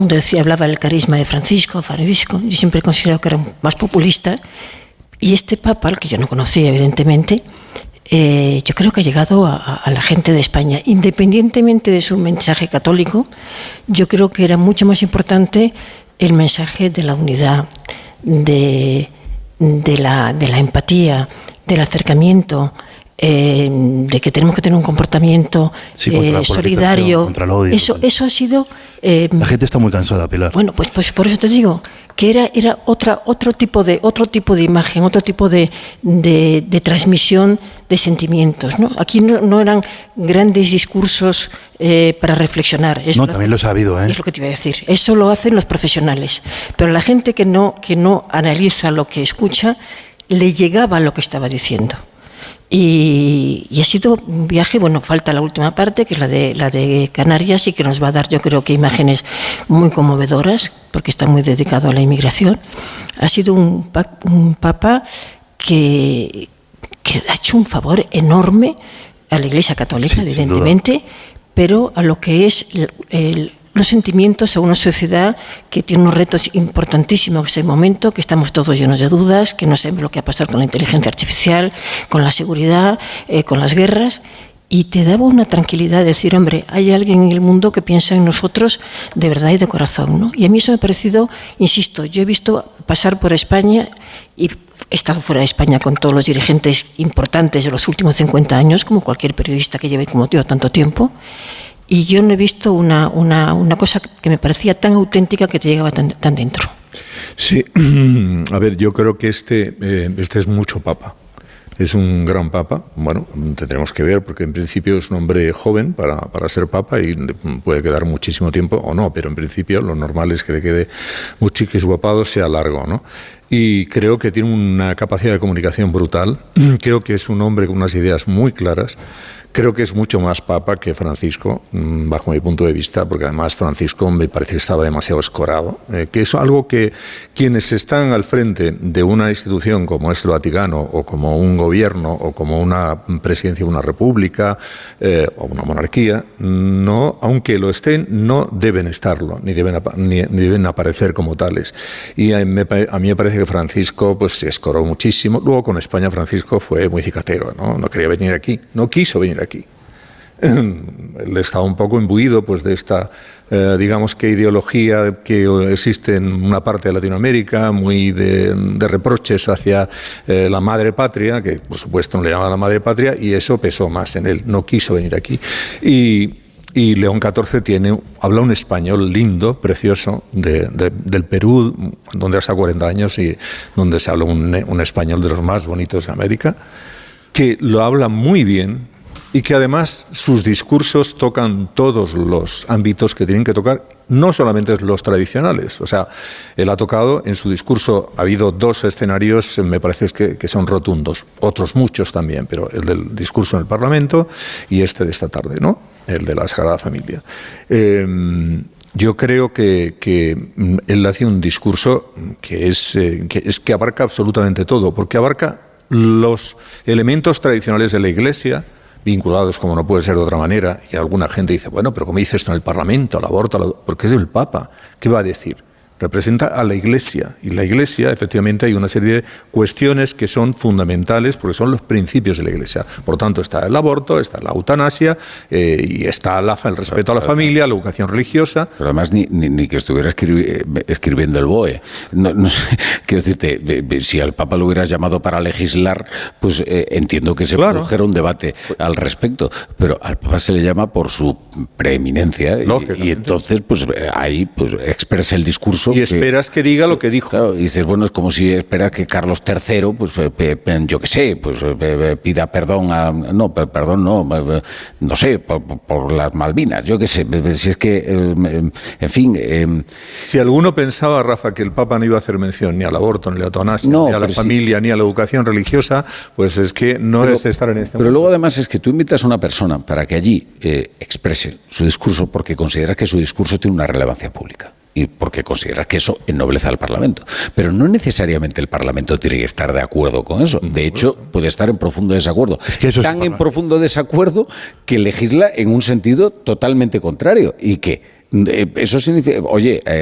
Decía, hablaba del carisma de Francisco, yo siempre he considerado que era más populista, y este Papa, al que yo no conocía evidentemente, yo creo que ha llegado a la gente de España, independientemente de su mensaje católico. Yo creo que era mucho más importante el mensaje de la unidad, de la empatía, del acercamiento, de que tenemos que tener un comportamiento solidario. Contra el odio. Eso ha sido... la gente está muy cansada, Pilar. Bueno, pues por eso te digo que era otro tipo de imagen, otro tipo de transmisión de sentimientos, ¿no? Aquí no eran grandes discursos para reflexionar. Eso también lo he sabido, Es lo que te iba a decir. Eso lo hacen los profesionales. Pero la gente que no analiza lo que escucha, le llegaba lo que estaba diciendo. Y ha sido un viaje, bueno, falta la última parte, que es la de Canarias, y que nos va a dar, yo creo que imágenes muy conmovedoras, porque está muy dedicado a la inmigración. Ha sido un papa que ha hecho un favor enorme a la Iglesia Católica, evidentemente, pero a lo que es los sentimientos a una sociedad que tiene unos retos importantísimos en ese momento, que estamos todos llenos de dudas, que no sabemos lo que va a pasar con la inteligencia artificial, con la seguridad, con las guerras, y te daba una tranquilidad de decir, hombre, hay alguien en el mundo que piensa en nosotros de verdad y de corazón, ¿no? Y a mí eso me ha parecido, insisto, yo he visto pasar por España y he estado fuera de España con todos los dirigentes importantes de los últimos 50 años, como cualquier periodista que lleve como yo tanto tiempo. Y yo no he visto una cosa que me parecía tan auténtica, que te llegaba tan dentro. Sí, a ver, yo creo que este es mucho papa. Es un gran papa. Bueno, tendremos que ver, porque en principio es un hombre joven para ser papa y puede quedar muchísimo tiempo o no, pero en principio lo normal es que le quede muy chiquisguapado, sea largo, ¿no? Y creo que tiene una capacidad de comunicación brutal. Creo que es un hombre con unas ideas muy claras. Creo que es mucho más papa que Francisco, bajo mi punto de vista, porque además Francisco me parece que estaba demasiado escorado, que es algo que quienes están al frente de una institución como es el Vaticano, o como un gobierno, o como una presidencia de una república, o una monarquía, no, aunque lo estén, no deben estarlo, ni deben aparecer como tales. Y a mí me parece que Francisco pues se escoró muchísimo. Luego con España Francisco fue muy cicatero, no quería venir aquí, no quiso venir aquí. Él estaba un poco imbuido pues de esta, digamos que ideología que existe en una parte de Latinoamérica, muy de reproches hacia la madre patria, que por supuesto no le llama la madre patria, y eso pesó más en él, no quiso venir aquí. Y León XIV habla un español lindo, precioso, del Perú, donde hasta 40 años, y donde se habla un español de los más bonitos de América, que lo habla muy bien, y que además sus discursos tocan todos los ámbitos que tienen que tocar, no solamente los tradicionales. O sea, él ha tocado en su discurso, ha habido dos escenarios, me parece que son rotundos, otros muchos también, pero el del discurso en el Parlamento y este de esta tarde, ¿no? El de la Sagrada Familia. Yo creo que él hace un discurso que abarca absolutamente todo, porque abarca los elementos tradicionales de la Iglesia, vinculados como no puede ser de otra manera, y alguna gente dice, bueno, pero ¿cómo dice esto en el Parlamento, el aborto? Porque es el Papa, ¿qué va a decir? Representa a la Iglesia, y la Iglesia, efectivamente, hay una serie de cuestiones que son fundamentales porque son los principios de la Iglesia. Por lo tanto, está el aborto, está la eutanasia, y está el respeto a la familia, la educación religiosa. Pero además ni que estuviera escribiendo el BOE. No sé, quiero decirte, si al Papa lo hubieras llamado para legislar, pues entiendo que se produjera un debate al respecto, pero al Papa se le llama por su preeminencia, y entonces pues ahí pues expresa el discurso. Y esperas que diga lo que dijo. Claro, y dices, bueno, es como si esperas que Carlos III, pues yo qué sé, pues pida perdón no sé, por las Malvinas, yo qué sé, si es que, en fin. Si alguno pensaba, Rafa, que el Papa no iba a hacer mención ni al aborto, ni a la eutanasia, ni a la familia, ni a la educación religiosa, pues es que no es estar en este momento. Pero luego además es que tú invitas a una persona para que allí exprese su discurso porque consideras que su discurso tiene una relevancia pública. Y porque consideras que eso ennoblece al Parlamento. Pero no necesariamente el Parlamento tiene que estar de acuerdo con eso. De hecho, puede estar en profundo desacuerdo. Es que en profundo desacuerdo que legisla en un sentido totalmente contrario. Y que Eso significa, oye,